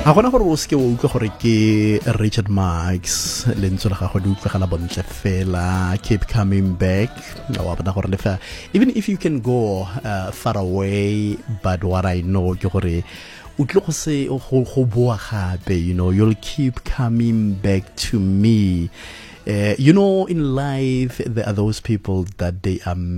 a gona gore o seke o utlwa gore ke Richard Marx lentswe la gago di utlwagala bontle fela, keep coming back. Wa bona gore le fa even if you can go far away, but what I know ke gore o tle go se go boa gape, you know, you'll keep coming back to me. You know, in life there are those people that they are